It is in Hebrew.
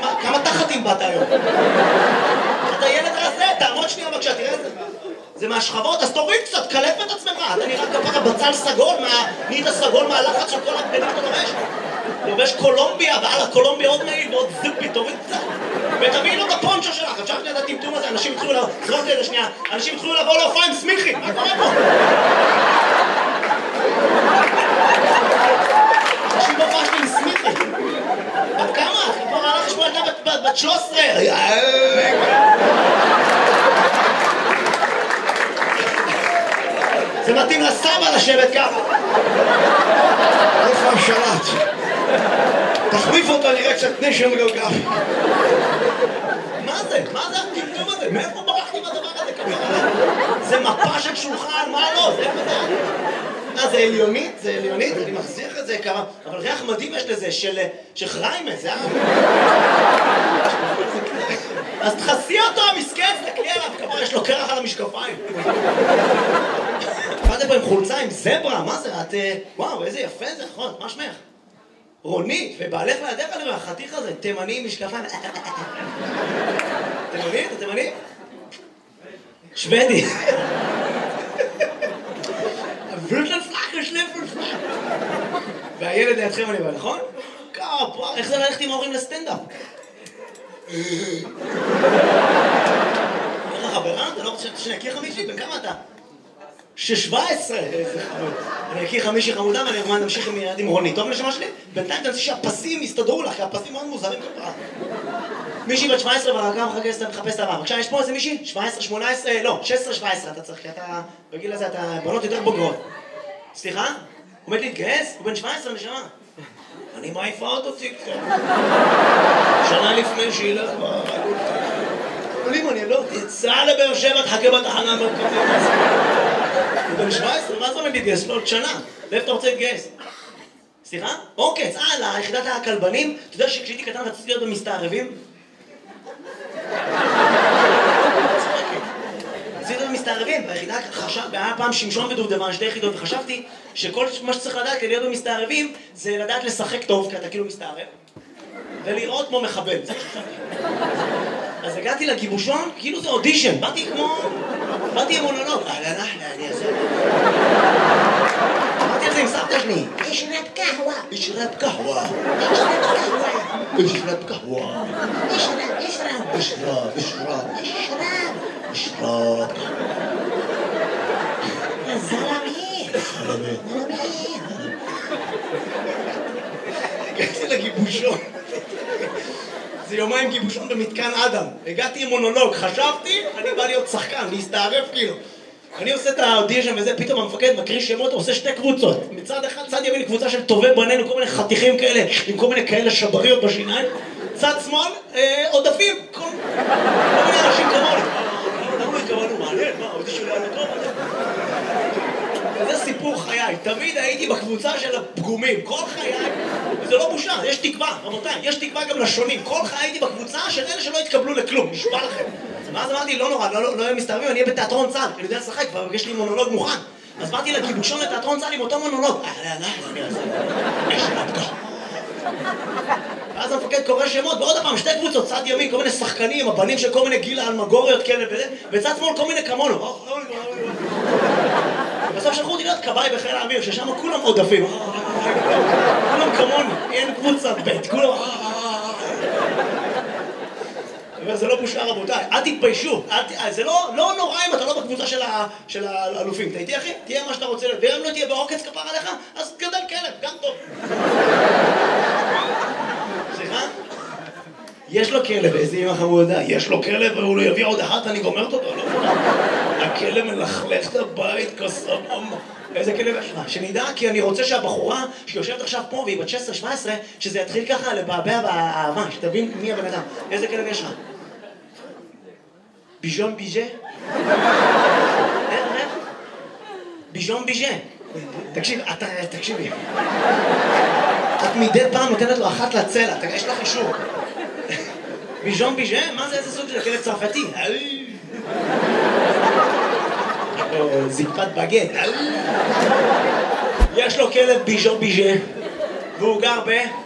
כמה תחתים באת היום? אתה ילד רזה, תעמוד שנייה בבקשה, תראה את זה. זה מהשכבות, אז תוריד קצת, קלף את עצמך. אתה נראה כפרה בצל סגול, נהיית סגול מהלחץ של כל הבגדים אתה לובש. לובש קולומביה, ועלה קולומביה עוד מעיל ועוד זיפי, תוריד קצת. ותביאי לו את הפונצ'ו שלך, אפשר שנייה את הטמטום הזה, אנשים התחילו לבוא, זרוק לי את זה שנייה, אנשים התחילו לבוא להופעה עם סמיכי, מה קורה פה? אנשים בהופעה שלי עם סמיכי. בת כמה? כבר הלך לשמוע ילדה בת 13. זה מתאים לסבא לשבת ככה. איפה השלט? תחליף אותו, נראה קצת נשם גלגל. מה זה? מה זה הטמטום הזה? מאיפה ברחתי בדבר הזה? זה מפה של שולחן, מה לא? זה איפה זה עליונית? זה עליונית? אני מחזיך את זה כמה... אבל ריח מדהים יש לזה, של חריימה, זה אז תחסי אותו, המסכן, תקלי עליו, כבר יש לו קרח על המשקפיים. באתם פה עם חולצה, עם זברה, מה זה? את... וואו, איזה יפה זה, נכון, מה שמך? רונית, ובעלך לידך אני רואה, החתיך הזה, תימני עם משקפיים. תימני? אתה תימני? שוודי. והילד לידכם אני רואה, נכון? איך זה ללכת עם ההורים לסטנדאפ? איך החברה? אתה לא רוצה שנכיר מישהי? בן כמה אתה? 17! איזה חמוד. אני אכיר מישהי חמודה ואני כמובן נמשיך עם רונית. טוב נשמה שלי? בינתיים תנסי שהפסים יסתדרו לך, כי הפסים מאוד מוזרים כפרה. מישהי בת 17 והרגע מחפש את הבא. בבקשה, יש פה איזה מישהי? 17, 18, לא, 16-17 אתה צריך, כי אתה בגיל הזה, אתה בנות יותר בוגרות. סליחה? הוא עומד להתגייס? הוא בן 17 נשמה. אני מעיפה אותו ציקטוק. שנה לפני שילך אני לא, תצא לבאר שבע, תחכה בתחנה המרכזית. הוא בן 17, מה זה עומד להתגייס? לא עוד שנה. לאיפה אתה רוצה להתגייס? סליחה? אוקיי, צאה ליחידת הכלבנים. אתה יודע שכשהייתי קטן רציתי להיות במסתערבים? רציתי להיות במסתערבים. ביחידה היה פעם שמשון ודובדבן, שתי יחידות, וחשבתי שכל מה שצריך לדעת כדי להיות במסתערבים זה לדעת לשחק טוב, כי אתה כאילו מסתערב, ולראות כמו מחבל. אז הגעתי לגיבושון, כאילו זה אודישן, באתי עם מונולוג. אני אעשה. אמרתי על זה עם סבתא שלי. אשרת קהווה. אשרת קהווה. אשרת קהווה. אשרת. זלמי. הגעתי לגיבושון. זה יומיים גיבושון במתקן אדם. הגעתי עם מונולוג, חשבתי, אני בא להיות שחקן, להסתערף כאילו. אני עושה את האודישן וזה, פתאום המפקד מקריא שמות, עושה שתי קבוצות. מצד אחד, צד ימין קבוצה של טובי בנינו, כל מיני חתיכים כאלה, עם כל מיני כאלה שבריות בשיניים. צד שמאל, עודפים, כל מיני אנשים כמוני. למה לא התכוונו? מעניין, מה, האודישן היה טוב? וזה סיפור חיי, תמיד הייתי בקבוצה של הפגומים, כל חיי, וזה לא בושה, יש תקווה, רבותיי, יש תקווה גם לשונים, כל חיי הייתי בקבוצה של אלה שלא התקבלו לכלום, נשבע לכם. ואז אמרתי, לא נורא, לא יהיה מסתערבים, אני אהיה בתיאטרון צה"ל, אני יודע לשחק, כבר יש לי מונולוג מוכן. אז באתי לגיבושון לתיאטרון צה"ל עם אותו מונולוג. ואז המפקד קורא שמות, ועוד הפעם, שתי קבוצות, צד ימין, כל מיני שחקנים, הבנים של כל מיני גילה אלמגוריות כאלה וזה, וצד שמאל כל מיני כמונו. בסוף שלחו אותי להיות כבאי בחיל האוויר, ששם כולם עודפים. כולם כמוני, אין קבוצת בית, כולם... זה לא בושה רבותיי, אל תתביישו, זה לא נורא אם אתה לא בקבוצה של האלופים. אתה איתי אחי? תהיה מה שאתה רוצה, ואם לא תהיה בעוקץ כפר עליך, אז גדל כלב, גם טוב. סליחה? יש לו כלב, איזה אמא חמודה, יש לו כלב והוא לא יביא עוד אחת, אני גומרת אותו, לא? הכלב מלכלך את הבית כסבום. איזה כלב יש לך? שנדע, כי אני רוצה שהבחורה שיושבת עכשיו פה והיא בת 16-17, שזה יתחיל ככה לבעבע באהבה, שתבין מי הבן אדם. איזה כלב יש לך? ביז'ון ביז'ה? איך? ביז'ון ביז'ה. תקשיבי. את מדי פעם נותנת לו אחת לצלע, יש לך אישור. ביז'ון ביז'ה? מה זה, איזה סוג של כלב צרפתי? זקפת בגט. יש לו כלב ביז'ון ביז'ה והוא גר